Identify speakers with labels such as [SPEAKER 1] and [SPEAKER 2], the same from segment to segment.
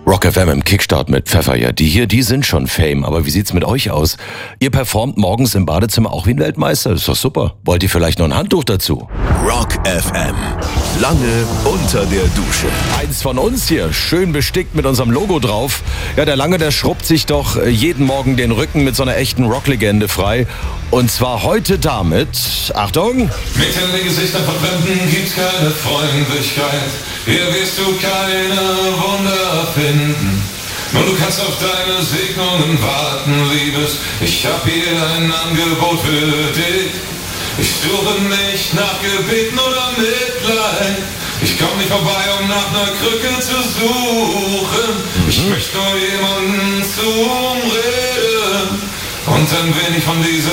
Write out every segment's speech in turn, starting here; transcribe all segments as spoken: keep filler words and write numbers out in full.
[SPEAKER 1] Rock F M im Kickstart mit Pfeffer, ja, die hier, die sind schon Fame. Aber wie sieht's mit euch aus? Ihr performt morgens im Badezimmer auch wie ein Weltmeister, das ist doch super. Wollt ihr vielleicht noch ein Handtuch dazu?
[SPEAKER 2] Rock F M, lange unter der Dusche.
[SPEAKER 1] Eins von uns hier, schön bestickt mit unserem Logo drauf. Ja, der Lange, der schrubbt sich doch jeden Morgen den Rücken mit so einer echten Rocklegende frei. Und zwar heute damit, Achtung!
[SPEAKER 3] Mit den Gesichtern von Fremden gibt's keine Freundlichkeit. Hier wirst du keine Wunder finden. Nur du kannst auf deine Segnungen warten, Liebes. Ich hab hier ein Angebot für dich. Ich suche nicht nach Gebeten oder Mitleid. Ich komm nicht vorbei, um nach einer Krücke zu suchen. Ich möchte nur jemanden zum Reden. Und ein wenig von dieser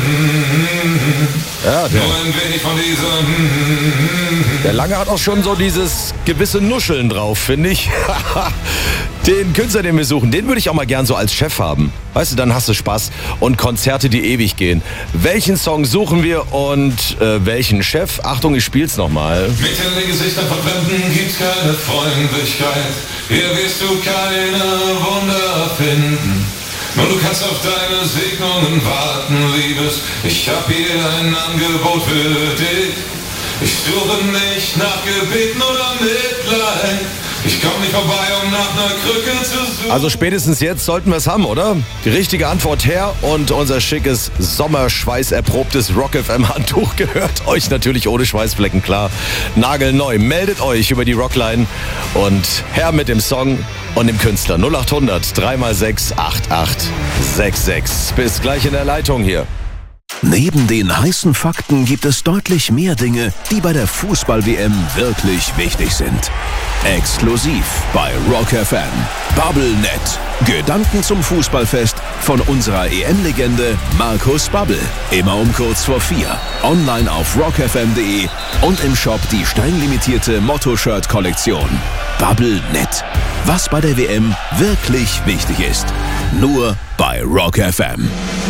[SPEAKER 1] ja, der,
[SPEAKER 3] nur ein wenig von dieser
[SPEAKER 1] der Lange hat auch schon so dieses gewisse Nuscheln drauf, finde ich. Den Künstler, den wir suchen, den würde ich auch mal gern so als Chef haben. Weißt du, dann hast du Spaß und Konzerte, die ewig gehen. Welchen Song suchen wir und äh, welchen Chef? Achtung, ich spiel's nochmal.
[SPEAKER 3] Mit den Gesichtern von Fremden gibt's keine Freundlichkeit. Hier wirst du keine Wunder finden. Nur du kannst auf deine Segnungen warten, Liebes. Ich hab hier ein Angebot für dich. Ich suche nicht nach Gebeten oder Mitleid. Ich komm nicht vorbei, um nach einer Krücke zu suchen.
[SPEAKER 1] Also spätestens jetzt sollten wir es haben, oder? Die richtige Antwort her und unser schickes, sommerschweißerprobtes Rock F M Handtuch gehört euch natürlich ohne Schweißflecken, klar. Nagelneu. Meldet euch über die Rockline und her mit dem Song und dem Künstler. null acht hundert drei mal sechs acht acht sechs sechs. Bis gleich in der Leitung hier.
[SPEAKER 2] Neben den heißen Fakten gibt es deutlich mehr Dinge, die bei der Fußball-W M wirklich wichtig sind. Exklusiv bei Rock F M. BubbleNet. Gedanken zum Fußballfest von unserer E M-Legende Markus Babbel. Immer um kurz vor vier. Online auf rock f m punkt d e und im Shop die streng limitierte Motto-Shirt-Kollektion. BubbleNet. Was bei der W M wirklich wichtig ist. Nur bei Rock F M.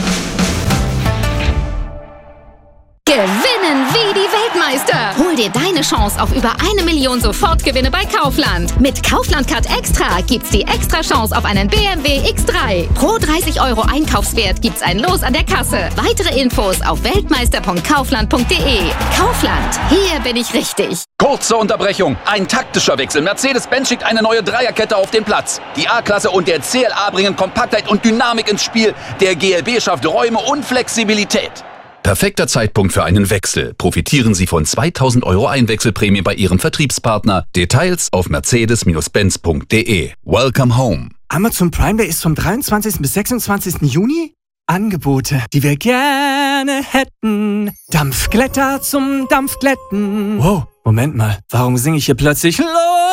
[SPEAKER 4] Gewinnen wie die Weltmeister! Hol dir deine Chance auf über eine Million Sofortgewinne bei Kaufland. Mit Kaufland Card Extra gibt's die extra Chance auf einen B M W X drei. Pro dreißig Euro Einkaufswert gibt's ein Los an der Kasse. Weitere Infos auf weltmeister punkt kaufland punkt d e. Kaufland, hier bin ich richtig.
[SPEAKER 5] Kurze Unterbrechung, ein taktischer Wechsel. Mercedes-Benz schickt eine neue Dreierkette auf den Platz. Die A-Klasse und der C L A bringen Kompaktheit und Dynamik ins Spiel. Der G L B schafft Räume und Flexibilität. Perfekter Zeitpunkt für einen Wechsel. Profitieren Sie von zweitausend Euro Einwechselprämie bei Ihrem Vertriebspartner. Details auf mercedes benz punkt d e. Welcome home.
[SPEAKER 6] Amazon Prime Day ist vom dreiundzwanzigsten bis sechsundzwanzigsten Juni. Angebote, die wir gerne hätten. Dampfglätter zum Dampfglätten. Wow, Moment mal, warum singe ich hier plötzlich Los?